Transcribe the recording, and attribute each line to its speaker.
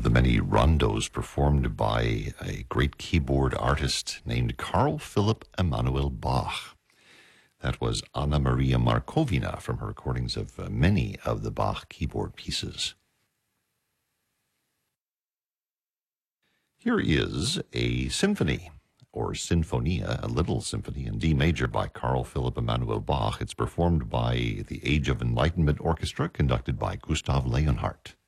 Speaker 1: of the many rondos performed by a great keyboard artist named Carl Philipp Emanuel Bach. That was Anna Maria Markovina from her recordings of many of the Bach keyboard pieces. Here is a symphony, or sinfonia, a little symphony in D major by Carl Philipp Emanuel Bach. It's performed by the Age of Enlightenment Orchestra, conducted by Gustav Leonhardt.